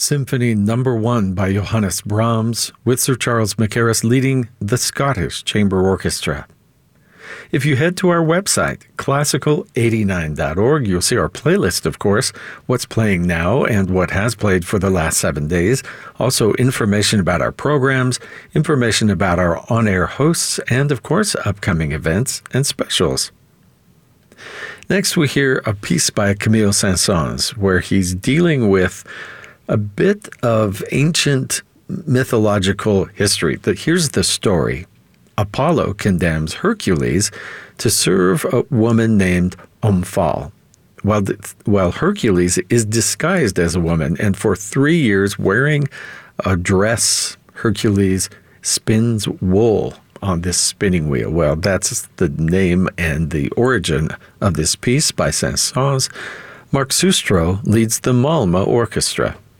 Symphony Number 1 by Johannes Brahms, with Sir Charles Mackerras leading the Scottish Chamber Orchestra. If you head to our website, classical89.org, you'll see our playlist, of course, what's playing now and what has played for the last 7 days. Also, information about our programs, information about our on-air hosts, and, of course, upcoming events and specials. Next, we hear a piece by Camille Saint-Saëns, where he's dealing with a bit of ancient mythological history. Here's the story. Apollo condemns Hercules to serve a woman named Omphale, while Hercules is disguised as a woman, and for 3 years wearing a dress, Hercules spins wool on this spinning wheel. Well, that's the name and the origin of this piece by Saint-Saëns. Mark Sustro leads the Malmö Orchestra.